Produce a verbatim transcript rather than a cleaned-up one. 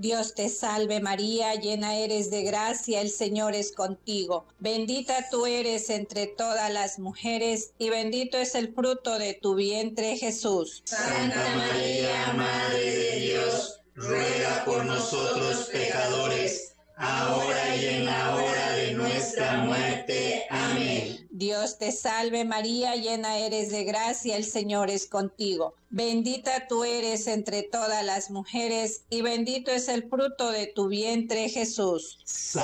Dios te salve María, llena eres de gracia, el Señor es contigo. Bendita tú eres entre todas las mujeres y bendito es el fruto de tu vientre, Jesús. Santa María, Madre de Dios, ruega por nosotros pecadores, ahora y en la hora de nuestra muerte. Amén. Dios te salve María, llena eres de gracia, el Señor es contigo. Bendita tú eres entre todas las mujeres y bendito es el fruto de tu vientre, Jesús.